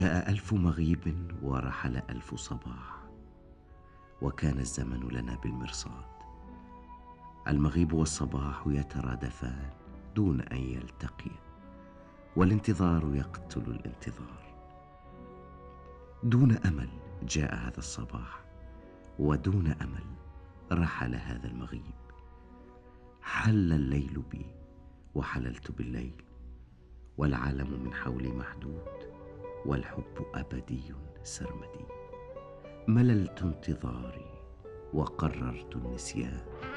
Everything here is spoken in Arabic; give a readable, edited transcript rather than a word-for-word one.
جاء ألف مغيب ورحل ألف صباح، وكان الزمن لنا بالمرصاد. المغيب والصباح يترادفان دون أن يلتقيا، والانتظار يقتل الانتظار. دون أمل جاء هذا الصباح، ودون أمل رحل هذا المغيب. حل الليل بي وحللت بالليل، والعالم من حولي محدود، والحب أبدي سرمدي. مللت انتظاري وقررت النسيان.